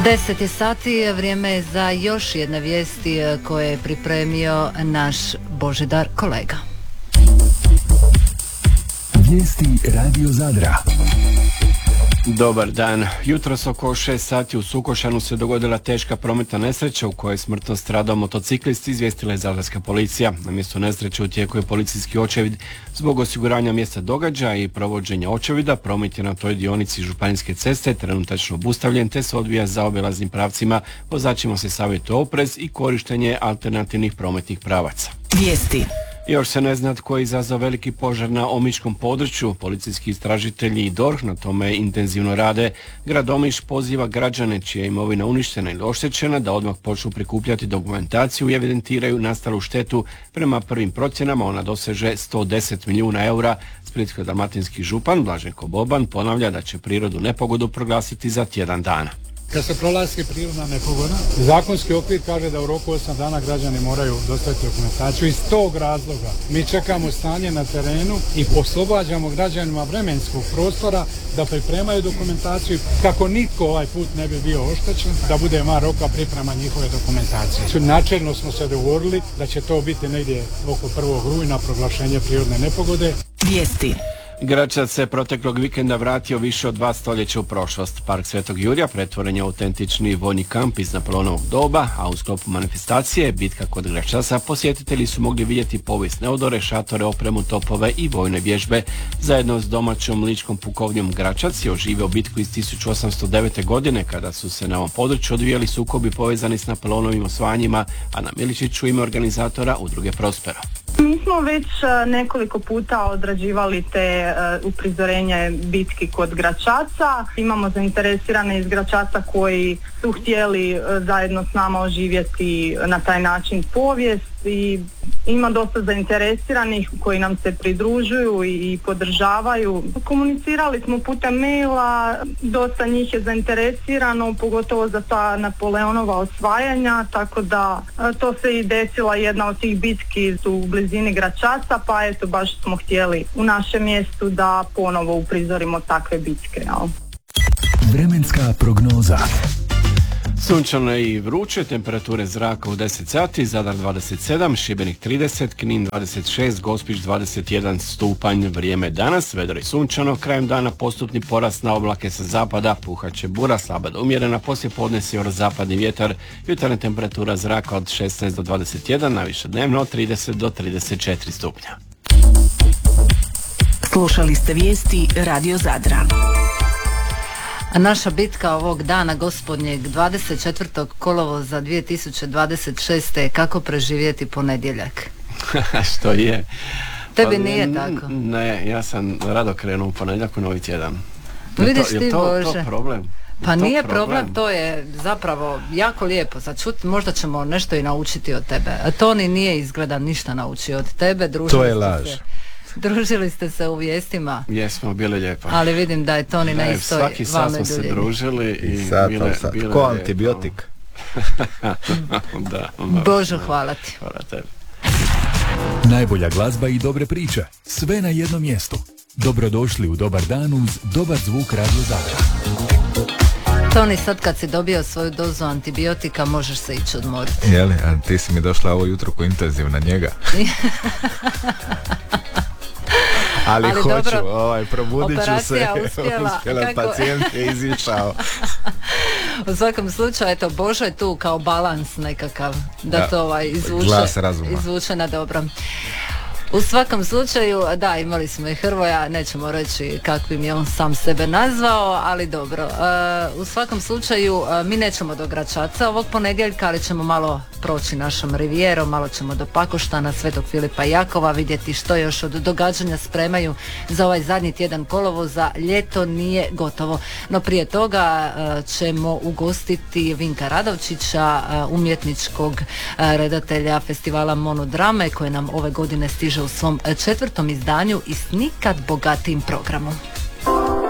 10 je sati, vrijeme je za još jedne vijesti koje je pripremio naš Božidar kolega. Vijesti Radio Zadra. Dobar dan. Jutros oko 6 sati u Sukošanu se dogodila teška prometna nesreća u kojoj je smrtno stradao motociklist, izvijestila je zadarska policija. Na mjestu nesreće u tijeku je policijski očevid. Zbog osiguranja mjesta događaja i provođenja očevida, promet je na toj dionici županijske ceste trenutačno obustavljen te se odvija zaobilaznim pravcima. Vozačima se savjetuje oprez i korištenje alternativnih prometnih pravaca. Vijesti. Još se ne zna tko je izazvao veliki požar na omiškom području. Policijski istražitelji i DORH na tome intenzivno rade. Grad Omiš poziva građane čija je imovina uništena ili oštećena da odmah počnu prikupljati dokumentaciju i evidentiraju nastalu štetu. Prema prvim procjenama ona doseže 110 milijuna eura. Splitsko-dalmatinski župan Blaženko Boban ponavlja da će prirodnu nepogodu proglasiti za tjedan dana. Kad se proglasi prirodna nepogoda, zakonski okvir kaže da u roku 8 dana građani moraju dostaviti dokumentaciju. Iz tog razloga mi čekamo stanje na terenu i oslobađamo građanima vremenskog prostora da pripremaju dokumentaciju kako nitko ovaj put ne bi bio oštećen, da bude van roka priprema njihove dokumentacije. Načelno smo se dogovorili da će to biti negdje oko 1. rujna proglašenje prirodne nepogode. Vijesti. Gračac se proteklog vikenda vratio više od 2 stoljeća u prošlost. Park Svetog Jurja pretvoren je u autentični vojni kamp iz Napoleonovog doba, a u sklopu manifestacije Bitka kod Gračaca posjetitelji su mogli vidjeti povijesne odore, šatore, opremu, topove i vojne vježbe. Zajedno s domaćom ličkom pukovnjom Gračac je oživio bitku iz 1809. godine kada su se na ovom području odvijali sukobi povezani s Napoleonovim osvajanjima, a na Miličiću ime organizatora udruge Prospero. Mi smo već nekoliko puta odrađivali te uprizorenje bitki kod Gračaca. Imamo zainteresirane iz Gračaca koji su htjeli zajedno s nama oživjeti na taj način povijest i ima dosta zainteresiranih koji nam se pridružuju i podržavaju. Komunicirali smo putem maila, dosta njih je zainteresirano, pogotovo za ta Napoleonova osvajanja, tako da to se i desila jedna od tih bitki u blizini Gračaca, pa eto baš smo htjeli u našem mjestu da ponovo uprizorimo takve bitke. Jel? Vremenska prognoza. Sunčano i vruće, temperature zraka u 10 sati, Zadar 27, Šibenik 30, Knin 26, Gospić 21 stupanj. Vrijeme danas, vedro i sunčano, krajem dana postupni porast na oblake sa zapada, puhaće bura, slaba do umjerena, poslije podne sjeverozapadni vjetar, jutarnja temperatura zraka od 16 do 21, najviše dnevno od 30 do 34 stupnja. Slušali ste vijesti Radio Zadra. A naša bitka ovog dana gospodnjeg 24. kolovoza 2026. je kako preživjeti ponedjeljak. Što je? Tebi nije tako? Ne, ja sam rado krenuo u ponedjeljak u novi tjedan. Vidiš ti, Bože. To problem? Pa nije problem, to je zapravo jako lijepo za čuti, možda ćemo nešto i naučiti od tebe. A Toni nije izgleda ništa naučio od tebe. To je laž. Družili ste se u vijestima. Jesmo, bili lijepo. Ali vidim da je Toni na istoj valnoj duljini. Svaki sat smo se družili i bile ko antibiotik. Da. Božu, hvala ti. Hvala tebi. Najbolja glazba i dobre priče. Sve na jednom mjestu. Dobrodošli u Dobar dan uz dobar zvuk Radio Zadra. Toni, sad kad si dobio svoju dozu antibiotika, možeš se ići odmoriti. Jeli, a ti si mi došla ovo jutro ko intenziv na njega. Ali hoću, dobro, probudit ću se. Uspjela pacijent je izišao. U svakom slučaju, eto, Božo je tu kao balans nekakav, da to izvuče na dobro. U svakom slučaju, da, imali smo i Hrvoja, nećemo reći kakvim je on sam sebe nazvao, ali dobro. U svakom slučaju, mi nećemo do Gračaca ovog ponedjeljka, ali ćemo malo proći našom rivijerom, malo ćemo do Pakoštana, Svetog Filipa i Jakova, vidjeti što još od događanja spremaju za ovaj zadnji tjedan kolovoza. Ljeto nije gotovo, no prije toga ćemo ugostiti Vinka Radovčića, umjetničkog redatelja festivala Monodrame, koje nam ove godine stiže u svom 4. izdanju i s nikad bogatijim programom.